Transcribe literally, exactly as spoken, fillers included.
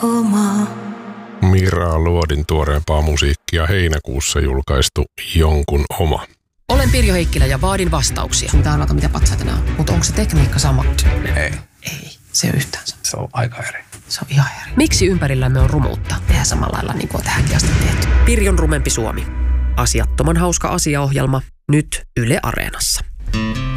oma. Mira Luodin tuoreempaa musiikkia heinäkuussa julkaistu Jonkun oma. Olen Pirjo Heikkilä ja vaadin vastauksia. Mitä arvata, mitä patsaita nämä on. Mutta onko se tekniikka sama? Ei. Ei, se on yhtään sama. Se on aika eri. Se on ihan eri. Miksi ympärillämme on rumuutta? Tehdään samalla lailla niin kuin on tähänkin asti tehty. Pirjon rumempi Suomi. Asiattoman hauska asiaohjelma. Nyt Yle Areenassa.